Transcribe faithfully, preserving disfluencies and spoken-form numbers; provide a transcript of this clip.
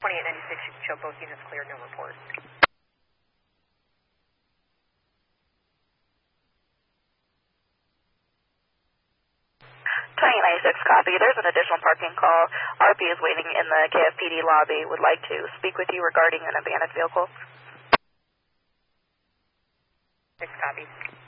twenty-eight ninety-six, you can show both units clear, no report. twenty-eight ninety-six, copy. There's an additional parking call. R P is waiting in the K F P D lobby. Would like to speak with you regarding an abandoned vehicle. six, copy.